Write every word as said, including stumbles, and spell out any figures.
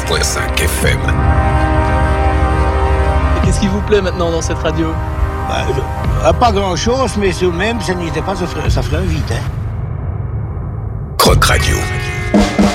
virgule cinq F M. Et qu'est-ce qui vous plaît maintenant dans cette radio ? Bah, je, pas grand-chose, mais tout de même, ça n'était pas, ça ferait, ça ferait un vide. Hein. Croc Radio.